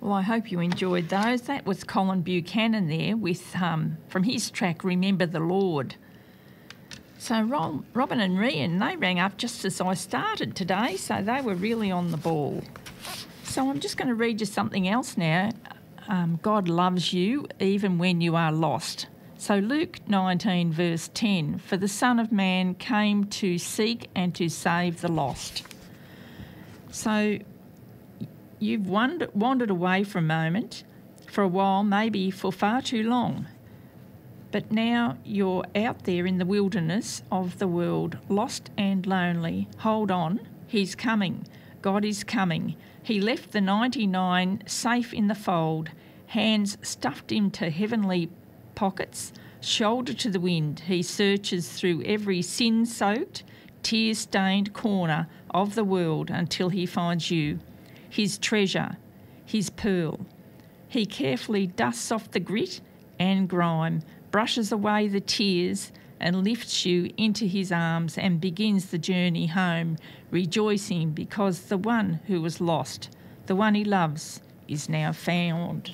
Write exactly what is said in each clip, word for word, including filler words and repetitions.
Well, I hope you enjoyed those. That was Colin Buchanan there with um, from his track Remember the Lord. So Rob, Robin and Rian, they rang up just as I started today, so they were really on the ball. So I'm just going to read you something else now. Um, God loves you even when you are lost. So Luke nineteen verse ten, for the Son of Man came to seek and to save the lost. So you've wandered, wandered away for a moment, for a while, maybe for far too long. But now you're out there in the wilderness of the world, lost and lonely. Hold on, he's coming. God is coming. He left the ninety-nine safe in the fold, hands stuffed into heavenly pockets, shoulder to the wind. He searches through every sin-soaked, tear-stained corner of the world until he finds you, his treasure, his pearl. He carefully dusts off the grit and grime, brushes away the tears and lifts you into his arms and begins the journey home, rejoicing because the one who was lost, the one he loves, is now found.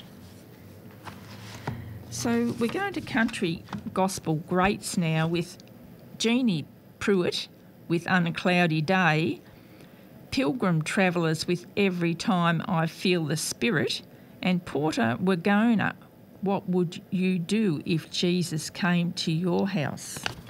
So we're going to country gospel greats now with Jeannie Pruitt with Uncloudy Day, Pilgrim Travellers with Every Time I Feel the Spirit, and Porter Wagona, What Would You Do If Jesus Came to Your House?